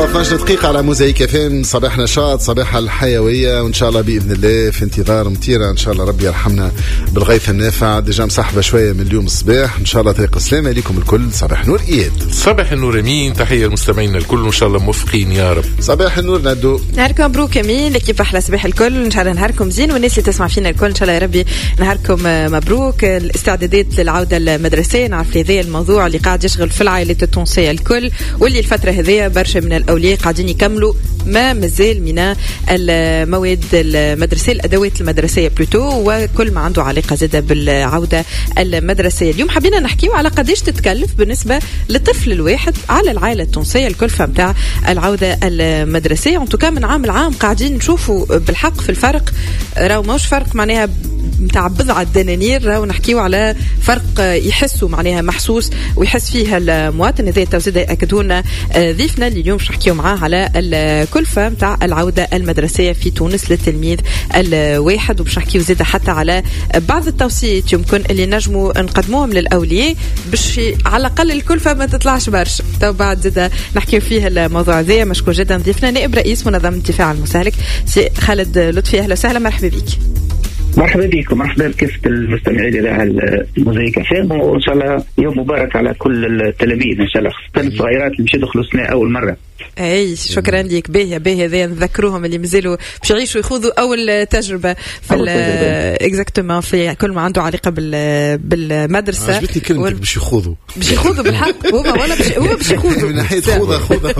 12 دقيقة على موزايك FM. صباح نشاط، صباح الحيوية، وإن شاء الله بإذن الله في انتظار مطيرة إن شاء الله ربي يرحمنا بالغيث النافع. ديجا مصاحبة شوية من اليوم الصباح إن شاء الله. طريق السلامة لكم الكل. صباح نور إياد. صباح النور أمين. تحية المستمعين الكل وإن شاء الله موفقين يا رب. صباح النور ندو. نهاركم مبروك أمين. لكيب أحلى صباح الكل إن شاء الله. نهاركم زين، والناس اللي تسمع فينا الكل إن شاء الله يا ربي نهاركم مبروك. الاستعدادات للعودة المدرسية، نعرف هذا الموضوع اللي قاعد يشغل في العائلات التونسية الكل، واللي الفترة هذه برشا من الأولياء قاعدين يكملوا ما مازال من المواد المدرسية، الأدوات المدرسية بلوتو، وكل ما عنده علاقة زادة بالعودة المدرسية. اليوم حبينا نحكيو على قديش تتكلف بالنسبة للطفل الواحد على العائلة التونسية الكلفة متاع العودة المدرسية. وانتو من عام لعام قاعدين نشوفوا بالحق في الفرق، راهو ماهوش فرق معناها متاع بضعة دنانير، راهو نحكيو على فرق يحسوا معناها محسوس ويحس فيها المواطن. هذا توزيد يأكدون ضيفنا اللي اليوم مش نحكيو معاه على الكلفة متاع العودة المدرسية في تونس للتلميذ الواحد، ومش نحكيو زيادة حتى على بعض التوصيات يمكن اللي نجموا نقدموهم للأولياء باش على الأقل الكلفة ما تطلعش برشا. تو بعد زيادة نحكيو فيه الموضوع ذا. مشكور جدا ضيفنا نائب رئيس منظمة الدفاع المستهلك سي خالد لطفي. أهلا وسهلا، مرحبا بك. مرحبا بكم، مرحبا بكافة المستمعين إلى الموزايك FM، وإن شاء الله يوم مبارك على كل التلاميذ إن شاء الله، خاصة الصغيرات اللي مش يدخلوا سنة أول مرة. أي شكرا لك. باهي ذا نذكروهم اللي مازالوا باش يعيشوا يخوضوا أول تجربة في إكزاكتومون في كل ما عنده علاقة بالمدرسة. عجبتني كلمتك باش يخوضوا بالحق. هو باش يخوضوا من ناحية خوضة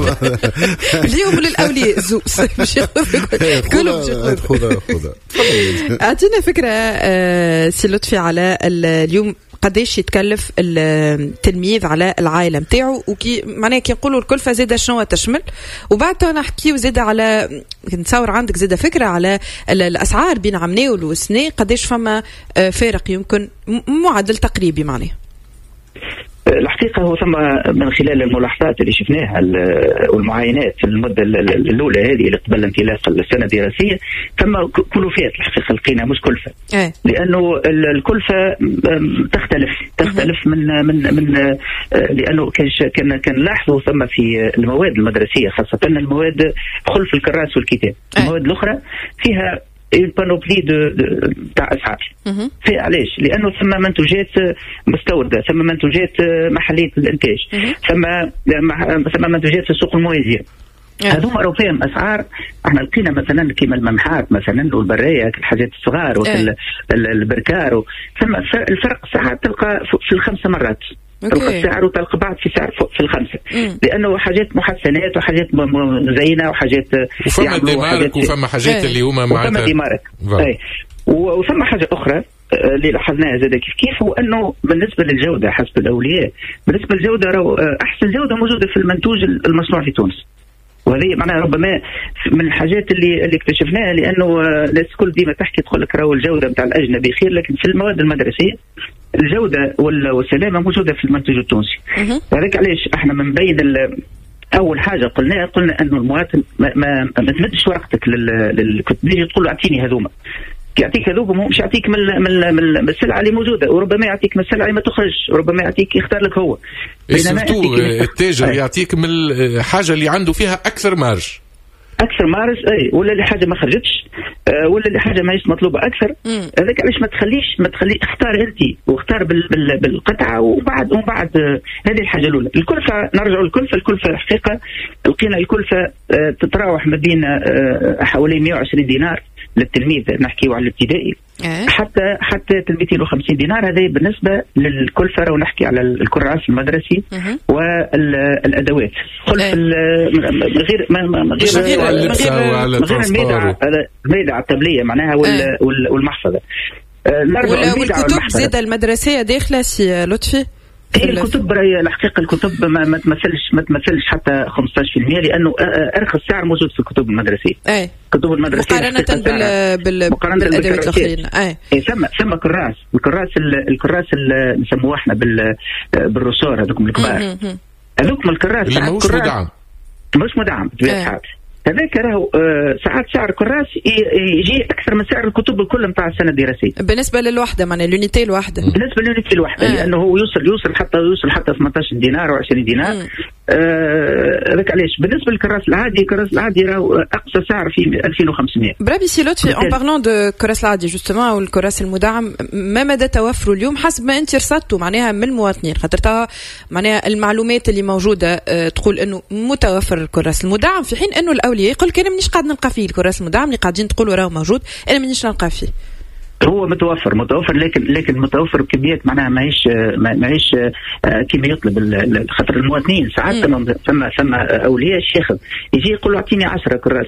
اليوم للأولياء زوس باش يخوضوا كلهم خوضة. أعطينا فكرة سي لطفي على اليوم قديش يتكلف التلميذ على العائلة متاعه، وكي معناه كي نقولوا الكلفة زيادة شنو تشمل، وبعد نحكيو زيادة على نتصور عندك زيادة فكرة على الأسعار بين عمناول وسنة، قديش فما فارق يمكن معدل تقريبي معناه. الحقيقة هو ثم من خلال الملاحظات اللي شفناها والمعاينات في المدة الأولى هذه اللي قبل انطلاق السنة الدراسية، ثم كلفات الحقيقة لقينا مش كلفة، لأنه الكلفة تختلف من لأنه كان لاحظوا ثم في المواد المدرسية خاصة المواد خلف الكراس والكتاب. المواد الأخرى فيها البانوبلي تاع اسعار. في علاش؟ لانه ثم منتوجات مستورده، ثم منتوجات محليه الانتاج، ثم منتوجات في السوق الموازيه. هذوما راهو فيهم اسعار. احنا لقينا مثلا كيما الممحات مثلا والبرايه الحاجات الصغار والبركار، ثم الفرق ساعات تلقى في الخمس مرات. تلقى السعر وتلقى بعض في سعر في الخمسة، لأنه حاجات محسنات وحاجات زينة وحاجات وفما ديمارك وفما حاجات اللي هما معناتها ديمارك. وثم حاجة أخرى اللي لاحظناها زاد كيف هو أنه بالنسبة للجودة حسب الأولياء، بالنسبة للجودة أحسن جودة موجودة في المنتوج المصنوع في تونس. وهذه معناها ربما من الحاجات اللي اكتشفناها، لأنه الناس كل ديما تحكي تقول لك راهو الجودة بتاع الأجنبي خير، لكن في المواد المدرسية الجودة والسلامة موجودة في المنتوج التونسي. هذاك علاش احنا من بين أول حاجة قلنا أنه المواطن ما تمدش ورقتك للكتب تقول له أعطيني هذوما، يعطيك هذوما مش يعطيك من السلعة اللي موجودة، وربما يعطيك من السلعة اللي ما تخرج، وربما يعطيك يختار لك هو. بينما التاجر يعطيك من الحاجة اللي عنده فيها أكثر مارج ولا اللي حاجه ما خرجتش، ولا اللي حاجه ما هيش مطلوبه اكثر. هذاك علاش ما تخلي اختار انت واختار بالقطعه، وبعد هذه الحاجه الاولى. الكلفه نرجع الكلفه الحقيقه لقينا الكلفه تتراوح ما بين حوالي 120 دينار للتلميذ، نحكيو على الابتدائي، حتى 250 دينار. هذا بالنسبه للكلفه، ونحكي على الكراس المدرسي والادوات خلف غير الميدة الطبليه معناها والمحفظه والكتب زيادة المدرسيه داخله سي لطفي. الكتب الحقيقة الكتب ما تمثلش حتى 15%، لأنه أرخص سعر موجود في الكتب المدرسية. الكتب المدرسية مقارنة بالأدوات الأخرين. ثم الكراس اللي نسموه احنا بالرسور، هذوكم الكبار، هذوكم الكراس اللي مش مدعم بطبيعة الحال. هذاك راهو ساعات سعر الكراس يجي اكثر من سعر الكتب الكل نتاع السنه الدراسيه بالنسبه للوحده، معناها اليونيتي الواحده. بالنسبه لليونيتي الواحده لانه هو يوصل حتى 18 دينار و20 دينار. هذاك علاش بالنسبه للكراس العادي راهو اقصى سعر في 2500. برابي سي لطفي اون بارلون دو كراس العادي جوستومون او الكراس المدعم، ما مدى توفره اليوم حسب ما انت رصدتوا معناها من المواطنين؟ خاطر معناها المعلومات اللي موجوده تقول انه متوفر الكراس المدعم، في حين انه الاولياء يقول انا مانيش قاعد نلقى فيه الكراس المدعم اللي قاعدين تقولوا راهو موجود، انا مانيش نلقى فيه. هو متوفر لكن متوفر بكميات معناها ماهيش كما يطلب خاطر المواطنين ساعات ثم اولياء الشيخ يجي يقول اعطيني 10 كراس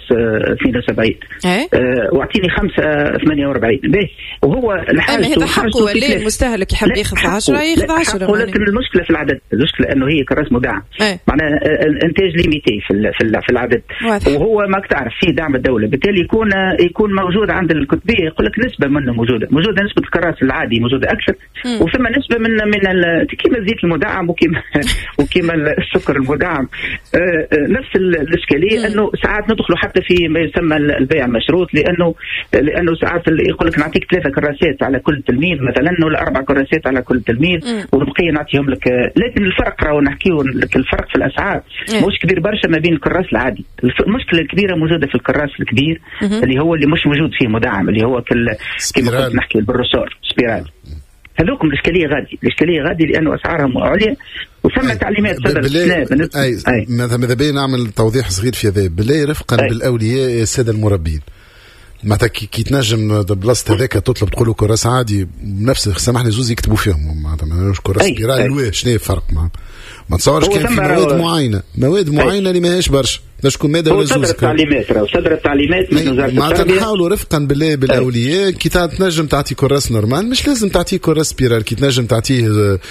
72 واعطيني 5 48 باهي، وهو الحاجه هذا حقه ولا المستهلك يحب ياخذ 10 ياخذ 10. ولكن المشكله في العدد، المشكله انه هي كراس مدعم معناها انتاج ليميتي في العدد وهو ماك تعرف فيه دعم الدوله، بالتالي يكون موجود عند الكتبيه يقول لك نسبه منه موجوده نسبه الكراس العادي موجوده اكثر وثم نسبه من كيما الزيت المدعم وكيما السكر المدعم. نفس الاشكاليه انه ساعات ندخلوا حتى في ما يسمى البيع المشروط، لانه ساعات يقول لك نعطيك 3 كراسات على كل تلميذ مثلا ولا 4 كراسات على كل تلميذ والبقيه نعطيهم لك. لكن الفرق راهو نحكيو لك الفرق في الاسعار مش كبير برشا ما بين الكراس العادي. المشكله الكبيره موجوده في الكراس الكبير اللي مش موجود فيه مدعم، اللي هو كما نحكي بالروسور سبيرال. هذوكم الاشكاليه غادي لانه اسعارهم عاليه وثم تعليمات صدرت. ماذا بينا نعمل توضيح صغير في هذا بالله رفقا بالاولياء الساده المربين. معناتها كي تنجم بلاصه هذاك تطلب تقولوا كراس عادي نفس سامحني زوز يكتبوا فيهم معناتها ماهوش كراس سبيرال. شنو الفرق ما تصورش كان في مواد معينه اللي ماهيش برشا باش تكون ماده ولا زوز. صدر التعليمات من وزاره التربيه. نحاولوا رفقا بالله بالاولياء كي تنجم تعطي كراس نورمال مش لازم تعطيه كراس سبيرال. كي تنجم تعطيه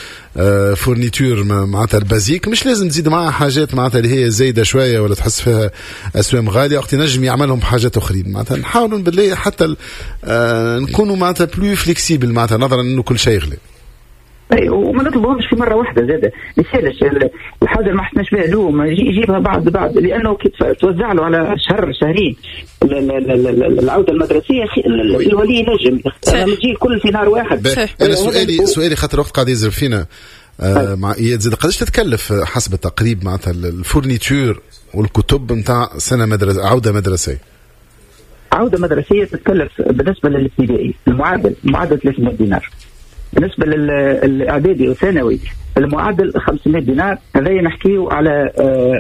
فورنيتور معناتها البازيك مش لازم تزيد معها حاجات معناتها اللي هي زايده شويه ولا تحس فيها اسوام غاليه وقت نجم يعملهم بحاجات اخرين. معناتها نحاولوا بالله حتى نكونوا معناتها بلو فليكسيبل معناتها نظرا انه كل شيء غالي. وما نطلبهمش في مره واحده زاده مثالش الحاجه اللي ما حسناش بها اليوم يجيبها بعد لانه كي توزع له على شهرين العوده المدرسيه الولي ينجم يجي كل في نهار واحد. انا سؤالي خاطر وقت قاعد يزرب فينا مع اياد زاد قداش تتكلف حسب التقريب معناتها الفورنيتور والكتب نتاع سنه عوده مدرسيه عوده تتكلف بالنسبه للابتدائي المعدل 300 دينار. بالنسبه للاعدادي والثانوي المعدل 500 دينار. هذا نحكيه على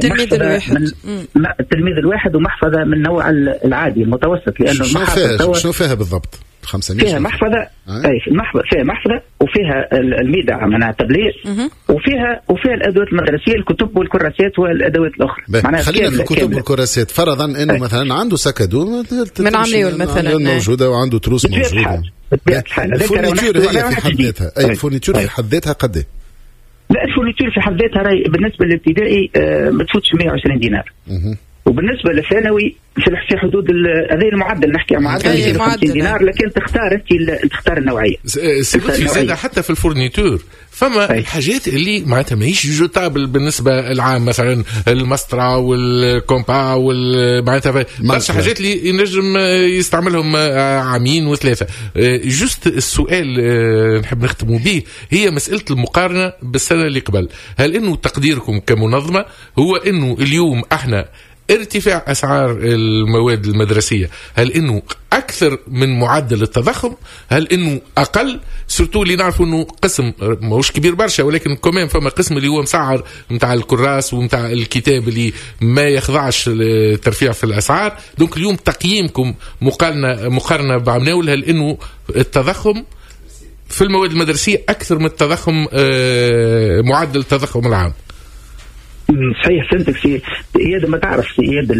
التلميذ الواحد ومحفظه من نوع العادي المتوسط لانه شنو فيها بالضبط 500 فيها محفظه فيها محفظه وفيها الميدع معناها تابليت وفيها الادوات المدرسيه الكتب والكراسات والادوات الاخرى. خلينا في الكتب والكراسات فرضا انه مثلا عنده سكادو من عمليول مثلا موجوده وعنده تروس موجوده. الفورنيتور هي في حد ذاتها الفورنيتور في حد ذاتها قد ايه؟ لا الفورنيتور في حد ذاتها بالنسبه للابتدائي ما تفوتش 120 دينار. وبالنسبه للثانوي في حدود هذا المعدل نحكي عن معدل 50 دينار لكن تختار النوعيه. زاد حتى في الفورنيتور فما الحاجات اللي معناتها ماهيش جوتابل بالنسبه للعام مثلا المسطره والكومبا معناتها برشا حاجات اللي ينجم يستعملهم عامين وثلاثه. جوست السؤال نحب نختموا به هي مساله المقارنه بالسنه اللي قبل. هل انه تقديركم كمنظمه هو انه اليوم احنا ارتفاع أسعار المواد المدرسية هل إنه أكثر من معدل التضخم؟ هل إنه أقل؟ سورتو اللي نعرفوا إنه قسم مش كبير برشا ولكن كمان فما قسم اللي هو مسعر متاع الكراس ومتاع الكتاب اللي ما يخضعش لترفيع في الأسعار. دونك اليوم تقييمكم مقارنة بعمناول هل إنه التضخم في المواد المدرسية أكثر من التضخم معدل التضخم العام؟ صحيح فهمتك في اياد ما تعرف في اياد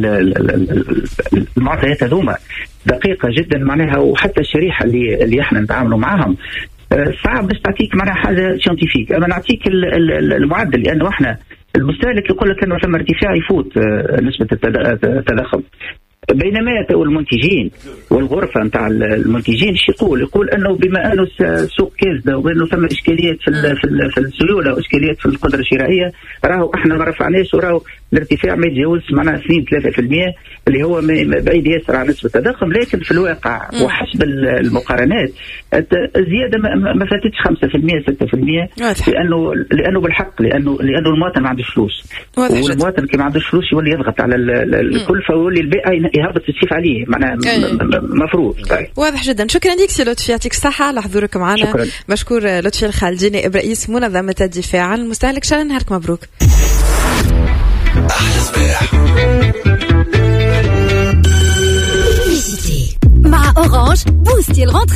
المعطيات هذوما دقيقه جدا معناها وحتى الشريحه اللي احنا نتعاملوا معاهم صعب باش تعطيك معناها حاجه سيانتيفيك. اما نعطيك المعدل لانه احنا المستهلك يقول لك انه ثم ارتفاع يفوت نسبه التضخم بينما المنتجين والغرفه نتاع المنتجين يقول انه بما انه السوق كاسده وانه ثم اشكاليات في السيوله واشكاليات في القدره الشرائيه راهو احنا ما رفعناش وراهو الارتفاع ما يتجاوز معناها 2-3% اللي هو بعيد ياسر عن نسبة التضخم. لكن في الواقع وحسب المقارنات الزيادة ما فاتتش 5% 6%، لأنه بالحق لأنه المواطن ما عندوش فلوس، والمواطن كي ما عندوش فلوس يولي يضغط على الكلفة ويولي البيع يهبط السيف عليه معناها مفروض. واضح جدا. شكرا لك سي لطفي، يعطيك الصحة على حضورك معنا. مشكور لطفي الخالديني رئيس منظمة الدفاع عن المستهلك. شكرا، نهارك مبروك. مع أورانج بوستي الغنطة.